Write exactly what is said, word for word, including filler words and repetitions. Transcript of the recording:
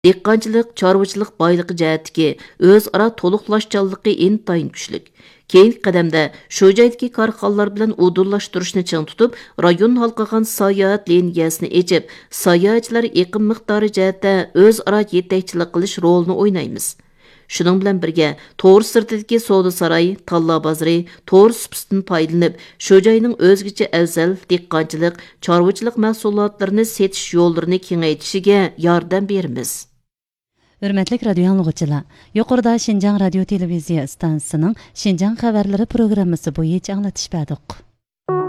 dehqonchilik, chorvachilik boyligi jihatdagi o'zaro to'liqlashchanligi intayin kuchlik. Keyingi qadamda shu joydagi korxonalar bilan udurlashtirishni ching tutib, rayon halqagan sayohat liniyasini echib, sayohatchilar iqim miqdori jihatda o'zaro yetakchilik qilish rolini o'ynaymiz. Shuning bilan birga to'g'ri sirtidagi savdo saroyi, talla bozori, to'g'ri supisidan foydalanib, shu joyning o'zgacha afzal dehqonchilik, chorvachilik mahsulotlarini setish yo'llarini kengaytishiga yordam beramiz. Hürmetlik radyo anlıqçılar, yuqorida Şinjan Radio Televiziya stansiyasining Şinjan xabarlari programmasi bo'yicha anglatish berdik.